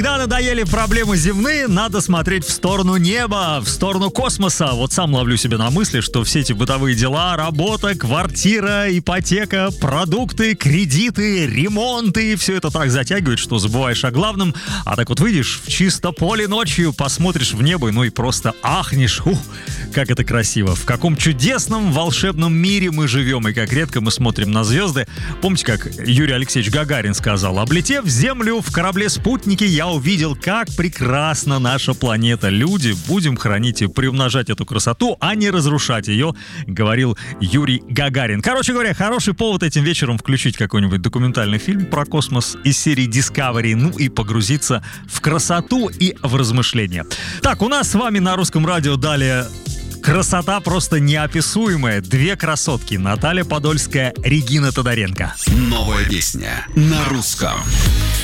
Когда надоели проблемы земные, надо смотреть в сторону неба, в сторону космоса. Вот сам ловлю себя на мысли, что все эти бытовые дела, работа, квартира, ипотека, продукты, кредиты, ремонты, все это так затягивает, что забываешь о главном. А так вот выйдешь в чисто поле ночью, посмотришь в небо, ну и просто ахнешь. Как это красиво. В каком чудесном, волшебном мире мы живем, и как редко мы смотрим на звезды. Помните, как Юрий Алексеевич Гагарин сказал: облетев Землю в корабле-спутнике, я увидел, как прекрасна наша планета. Люди, будем хранить и приумножать эту красоту, а не разрушать ее, говорил Юрий Гагарин. Короче говоря, хороший повод этим вечером включить какой-нибудь документальный фильм про космос из серии Discovery, ну и погрузиться в красоту и в размышления. Так, у нас с вами на Русском радио далее красота просто неописуемая. Две красотки: Наталья Подольская, Регина Тодоренко. Новая песня на русском.